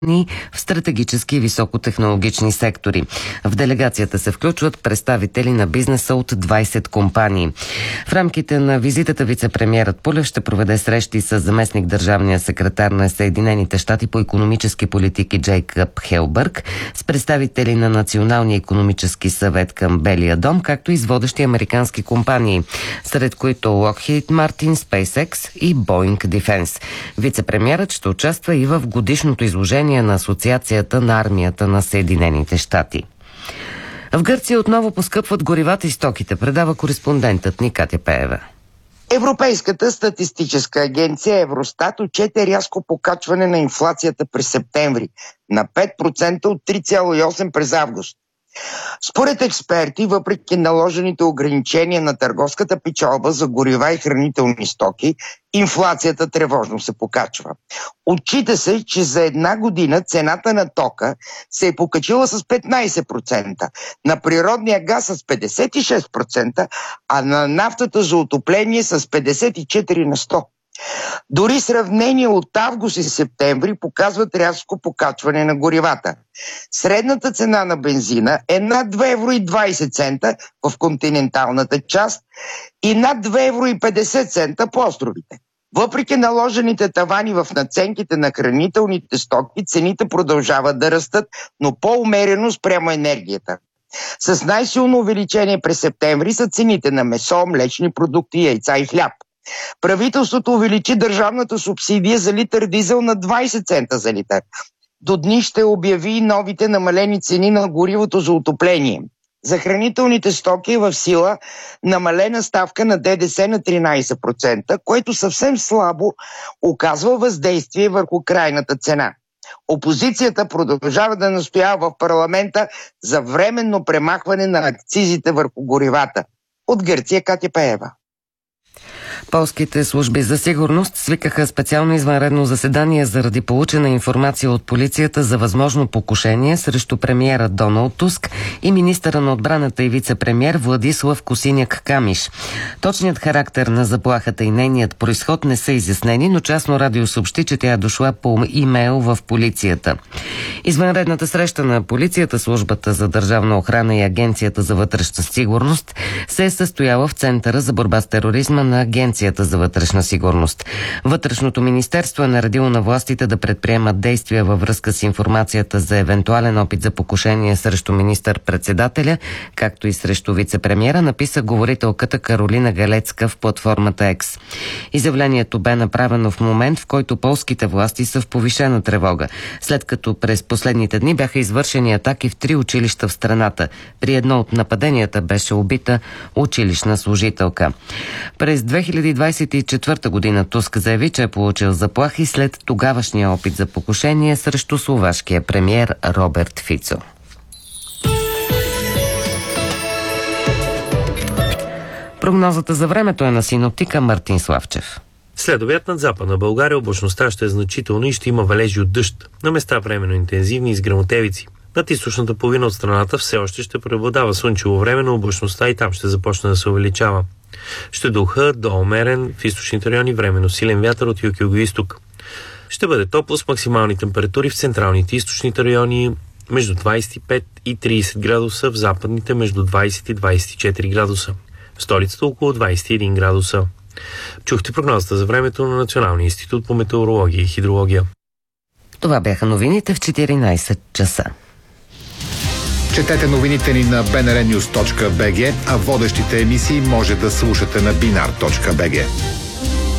в стратегически високотехнологични сектори. В делегацията се включват представители на бизнеса от 20 компании. В рамките на визитата вицепремиерът Пулев ще проведе срещи с заместник държавния секретар на Съединените щати по икономически политики Джейкъб Хелбърг, с представители на Националния икономически съвет към Белия дом, както и с водещи американски компании, сред които Lockheed Martin, SpaceX и Boeing Defense. Вицепремиерът ще участва и в годишното изложение на Асоциацията на армията на Съединените щати. В Гърция отново поскъпват горивата и стоките, предава кореспондентът ни Катя Пеева. Европейската статистическа агенция Евростат отчете рязко покачване на инфлацията през септември на 5% от 3,8% през август. Според експерти, въпреки наложените ограничения на търговската печалба за горива и хранителни стоки, инфлацията тревожно се покачва. Отчита се, че за една година цената на тока се е покачила с 15%, на природния газ с 56%, а на нафтата за отопление с 54%. Дори сравнение от август и септември показват рязко покачване на горивата. Средната цена на бензина е над 2,20 евро в континенталната част и над 2,50 евро по островите. Въпреки наложените тавани в надценките на хранителните стоки, цените продължават да растат, но по-умерено спрямо енергията. С най-силно увеличение през септември са цените на месо, млечни продукти, яйца и хляб. Правителството увеличи държавната субсидия за литър дизел на 20 цента за литър. До дни ще обяви и новите намалени цени на горивото за отопление. За хранителните стоки е в сила намалена ставка на ДДС на 13%, което съвсем слабо оказва въздействие върху крайната цена. Опозицията продължава да настоява в парламента за временно премахване на акцизите върху горивата. От Гърция, Катя Пеева. Полските служби за сигурност свикаха специално извънредно заседание заради получена информация от полицията за възможно покушение срещу премиера Доналд Туск и министъра на отбраната и вице-премиер Владислав Косиняк-Камиш. Точният характер на заплахата и нейният произход не са изяснени, но частно радио съобщи, че тя е дошла по имейл в полицията. Извънредната среща на полицията, службата за държавна охрана и агенцията за вътрешна сигурност се е състояла в Центъра за борба с тероризма на Агенцията за вътрешна сигурност. Вътрешното министерство е наредило на властите да предприемат действия във връзка с информацията за евентуален опит за покушение срещу министър-председателя, както и срещу вице-премиера, написа говорителката Каролина Галецка в платформата X. Изявлението бе направено в момент, в който полските власти са в повишена тревога, след като през последните дни бяха извършени атаки в 3 училища в страната. При едно от нападенията беше убита училищна служителка. През 2024 година Туск заяви, че е получил заплахи след тогавашния опит за покушение срещу словашкия премиер Роберт Фицо. Прогнозата за времето е на синоптика Мартин Славчев. След обяд над Западна България облачността ще е значителна и ще има валежи от дъжд. На места временно интензивни и с гръмотевици. Над източната половина от страната все още ще преобладава слънчево време, но облачността и там ще започне да се увеличава. Ще духа до умерен в източните райони временно силен вятър от юг и югоизток. Ще бъде топло с максимални температури в централните и източните райони между 25 и 30 градуса, в западните между 20 и 24 градуса. В столицата около 21 градуса. Чухте прогнозата за времето на Националния институт по метеорология и хидрология. Това бяха новините в 14 часа. Четете новините ни на bnrnews.bg, а водещите емисии може да слушате на binar.bg.